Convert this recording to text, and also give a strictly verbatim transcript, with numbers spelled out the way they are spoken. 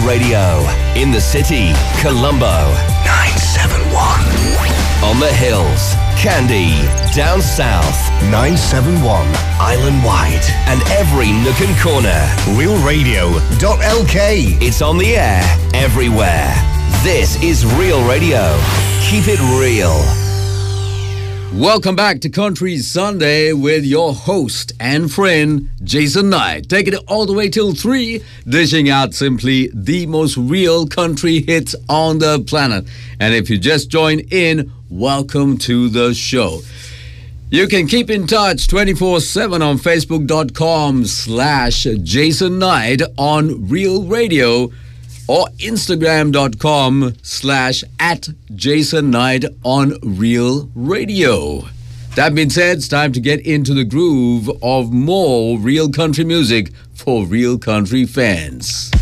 Radio. In the city, Colombo, nine seven one. On the hills, Kandy. Down south, nine seven one. Island wide. And every nook and corner, real radio dot L K. It's on the air everywhere. This is Real Radio. Keep it real. Welcome back to Country Sunday with your host and friend, Jason Knight. Taking it all the way till three, dishing out simply the most real country hits on the planet. And if you just joined in, welcome to the show. You can keep in touch twenty-four seven on Facebook.com slash Jason Knight on Real Radio or Instagram.com slash at Jason Knight on Real Radio. That being said, it's time to get into the groove of more real country music for real country fans.